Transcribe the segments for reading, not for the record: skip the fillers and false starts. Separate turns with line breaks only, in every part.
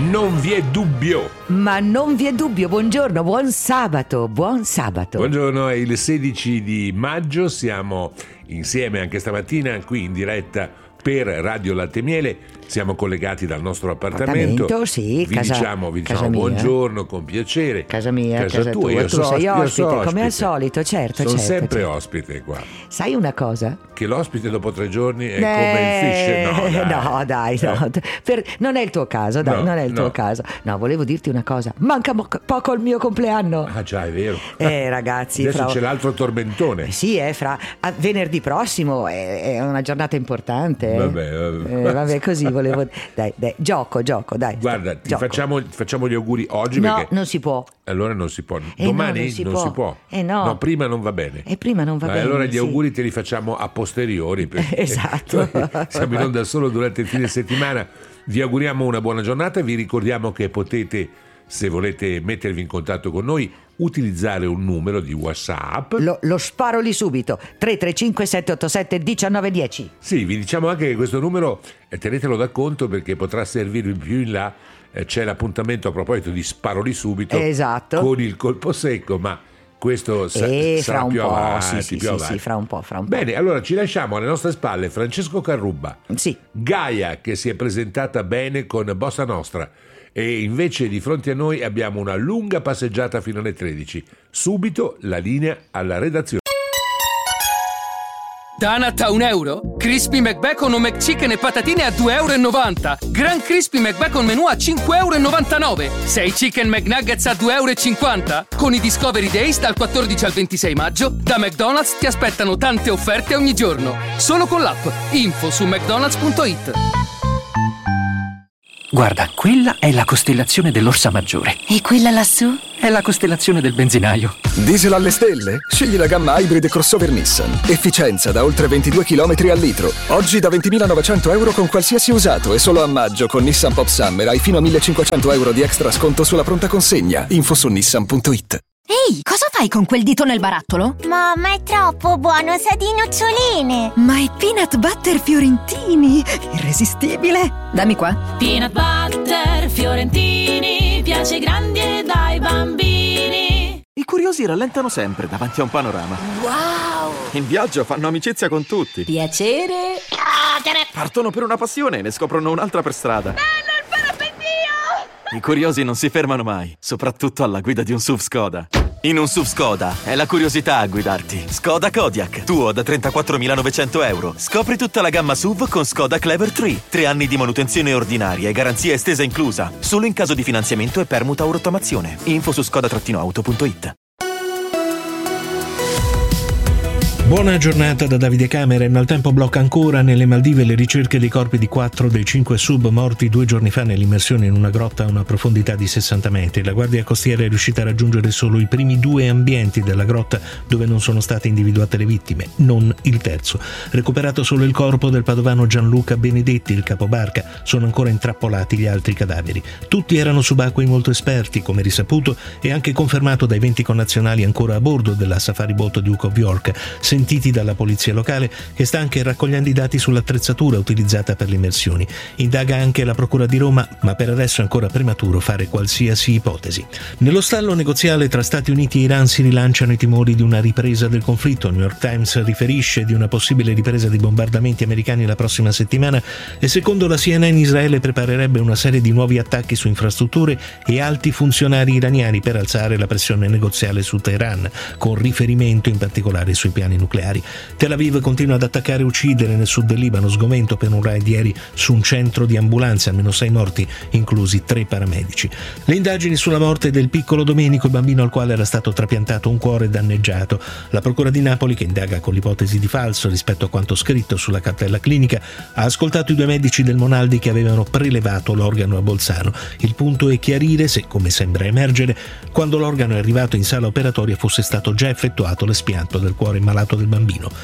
non vi è dubbio.
Ma non vi è dubbio, buongiorno, buon sabato.
Buongiorno, è il 16 di maggio, siamo insieme anche stamattina qui in diretta per Radio Latte Miele. Siamo collegati dal nostro appartamento.
Sì,
vi diciamo buongiorno con piacere.
Casa mia, casa tua.
Io
tu sei ospite,
ospite,
come al solito, certo.
Sono sempre ospite qua.
Sai una cosa?
Che l'ospite dopo 3 giorni è come il fish.
No, dai. Non è il tuo caso, dai, non è il tuo caso. No, volevo dirti una cosa. Manca poco il mio compleanno.
Ah già, è vero.
Ragazzi,
adesso c'è l'altro tormentone.
Sì, fra venerdì prossimo è una giornata importante.
Vabbè,
così volevo. Dai, gioco, dai.
Guarda, facciamo gli auguri oggi.
No,
perché
non si può.
Allora non si può. Domani non si può.
No,
prima non va bene.
Prima non va bene.
Allora gli auguri te li facciamo a posteriori.
Esatto.
Siamo in onda solo durante il fine settimana. Vi auguriamo una buona giornata. Vi ricordiamo che potete, se volete mettervi in contatto con noi, utilizzare un numero di WhatsApp.
Lo sparo lì subito, 335 787 1910.
Sì, vi diciamo anche che questo numero tenetelo da conto, perché potrà servirvi più in là. C'è l'appuntamento a proposito di sparo lì subito,
esatto,
con il colpo secco, ma questo sarà più avanti.
Sì, fra un po'.
Bene, allora ci lasciamo alle nostre spalle Francesco Carrubba,
sì,
Gaia che si è presentata bene con Bossa Nostra, e invece di fronte a noi abbiamo una lunga passeggiata fino alle 13. Subito la linea alla redazione.
Donut a €1, Crispy McBacon o McChicken e patatine a €2,90. Gran Crispy McBacon menù a €5,99. 6 Chicken McNuggets a €2,50. Con i Discovery Days dal 14 al 26 maggio, da McDonald's ti aspettano tante offerte ogni giorno. Solo con l'app. Info su mcdonalds.it.
Guarda, quella è la costellazione dell'Orsa Maggiore.
E quella lassù?
È la costellazione del benzinaio.
Diesel alle stelle? Scegli la gamma Hybrid crossover Nissan. Efficienza da oltre 22 km al litro. Oggi da €20.900 con qualsiasi usato, e solo a maggio con Nissan Pop Summer hai fino a €1.500 di extra sconto sulla pronta consegna. Info su nissan.it.
Ehi, cosa fai con quel dito nel barattolo?
Mamma, è troppo buono, sa di noccioline.
Ma è peanut butter fiorentini, irresistibile. Dammi qua.
Peanut butter fiorentini, piace ai grandi e dai bambini.
I curiosi rallentano sempre davanti a un panorama.
Wow!
In viaggio fanno amicizia con tutti.
Piacere.
Partono per una passione e ne scoprono un'altra per strada.
Bello il parapendio!
I curiosi non si fermano mai, soprattutto alla guida di un SUV Skoda. In un SUV Skoda è la curiosità a guidarti. Skoda Kodiaq, tuo da €34.900. Scopri tutta la gamma SUV con Skoda Clever 3. 3 anni di manutenzione ordinaria e garanzia estesa inclusa. Solo in caso di finanziamento e permuta o rottamazione. Info su skoda-auto.it.
Buona giornata da Davide Camera. Il maltempo blocca ancora nelle Maldive le ricerche dei corpi di 4 dei 5 sub morti 2 giorni fa nell'immersione in una grotta a una profondità di 60 metri. La Guardia Costiera è riuscita a raggiungere solo i primi 2 ambienti della grotta dove non sono state individuate le vittime, non il terzo. Recuperato solo il corpo del padovano Gianluca Benedetti, il capobarca. Sono ancora intrappolati gli altri cadaveri. Tutti erano subacquei molto esperti, come risaputo e anche confermato dai 20 connazionali ancora a bordo della safari boat Duke of York, sentiti dalla polizia locale, che sta anche raccogliendo i dati sull'attrezzatura utilizzata per le immersioni. Indaga anche la Procura di Roma, ma per adesso è ancora prematuro fare qualsiasi ipotesi. Nello stallo negoziale tra Stati Uniti e Iran si rilanciano i timori di una ripresa del conflitto. Il New York Times riferisce di una possibile ripresa di bombardamenti americani la prossima settimana e secondo la CNN Israele preparerebbe una serie di nuovi attacchi su infrastrutture e alti funzionari iraniani per alzare la pressione negoziale su Teheran, con riferimento in particolare sui piani nucleari. Tel Aviv continua ad attaccare e uccidere nel sud del Libano, sgomento per un raid ieri su un centro di ambulanze, almeno 6 morti, inclusi 3 paramedici. Le indagini sulla morte del piccolo Domenico, il bambino al quale era stato trapiantato un cuore danneggiato. La Procura di Napoli, che indaga con l'ipotesi di falso rispetto a quanto scritto sulla cartella clinica, ha ascoltato i 2 medici del Monaldi che avevano prelevato l'organo a Bolzano. Il punto è chiarire se, come sembra emergere, quando l'organo è arrivato in sala operatoria fosse stato già effettuato l'espianto del cuore malato del bambino.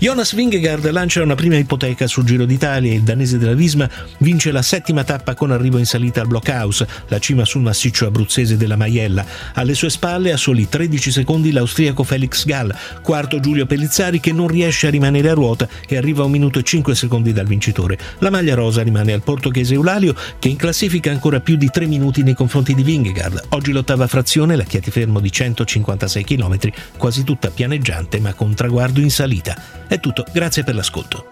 Jonas Vingegaard lancia una prima ipoteca sul Giro d'Italia. Il danese della Visma vince la 7ª tappa con arrivo in salita al Blockhaus, la cima sul massiccio abruzzese della Maiella. Alle sue spalle, a soli 13 secondi, l'austriaco Felix Gall, quarto Giulio Pellizzari che non riesce a rimanere a ruota e arriva a 1 minuto e 5 secondi dal vincitore. La maglia rosa rimane al portoghese Eulalio, che in classifica ancora più di 3 minuti nei confronti di Vingegaard. Oggi l'8ª frazione, la chiatifermo di 156 km, quasi tutta pianeggiante ma con traguardo in salita. È tutto, grazie per l'ascolto.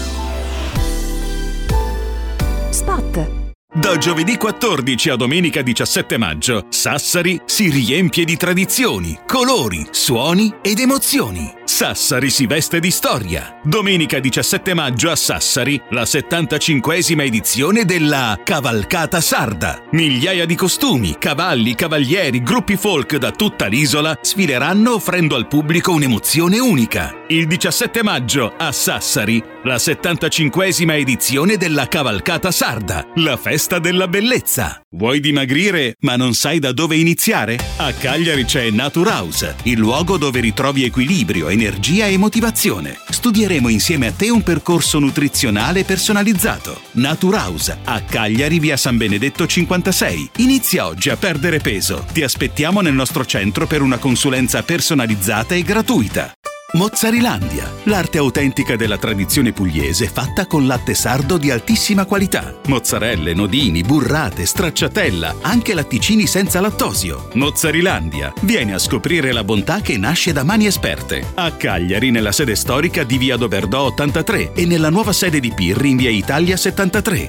Spot.
Da giovedì 14 a domenica 17 maggio, Sassari si riempie di tradizioni, colori, suoni ed emozioni. Sassari si veste di storia. Domenica 17 maggio a Sassari, la 75esima edizione della Cavalcata Sarda. Migliaia di costumi, cavalli, cavalieri, gruppi folk da tutta l'isola sfileranno offrendo al pubblico un'emozione unica. Il 17 maggio a Sassari, la 75esima edizione della Cavalcata Sarda, la festa della bellezza. Vuoi dimagrire ma non sai da dove iniziare? A Cagliari c'è Naturhouse, il luogo dove ritrovi equilibrio, energia e motivazione. Studieremo insieme a te un percorso nutrizionale personalizzato. Naturhouse, a Cagliari, via San Benedetto 56. Inizia oggi a perdere peso. Ti aspettiamo nel nostro centro per una consulenza personalizzata e gratuita. Mozzarilandia, l'arte autentica della tradizione pugliese fatta con latte sardo di altissima qualità. Mozzarelle, nodini, burrate, stracciatella, anche latticini senza lattosio. Mozzarilandia, vieni a scoprire la bontà che nasce da mani esperte. A Cagliari, nella sede storica di via Doberdò 83 e nella nuova sede di Pirri in via Italia 73.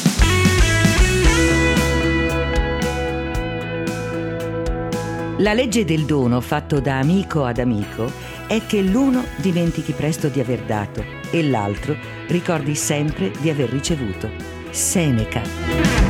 La legge del dono fatto da amico ad amico è che l'uno dimentichi presto di aver dato e l'altro ricordi sempre di aver ricevuto. Seneca.